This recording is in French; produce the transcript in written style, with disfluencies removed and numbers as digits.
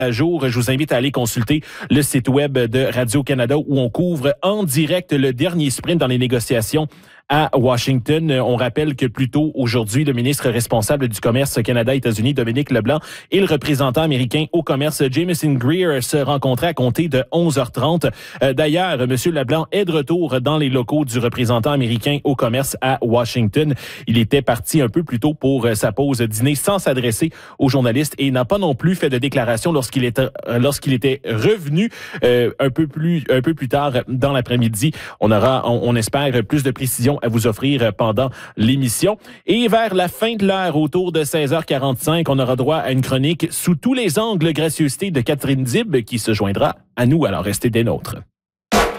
à jour. Je vous invite à aller consulter le site web de Radio-Canada où on couvre en direct le dernier sprint dans les négociations à Washington. On rappelle que plus tôt aujourd'hui, le ministre responsable du commerce Canada-États-Unis, Dominique Leblanc, et le représentant américain au commerce, Jameson Greer, se rencontraient à compter de 11h30. D'ailleurs, M. Leblanc est de retour dans les locaux du représentant américain au commerce à Washington. Il était parti un peu plus tôt pour sa pause dîner sans s'adresser aux journalistes et n'a pas non plus fait de déclaration lorsqu'il était revenu un peu plus tard dans l'après-midi. On espère plus de précisions à vous offrir pendant l'émission. Et vers la fin de l'heure, autour de 16h45, on aura droit à une chronique sous tous les angles, gracieuseté de Catherine Dib qui se joindra à nous. Alors restez des nôtres.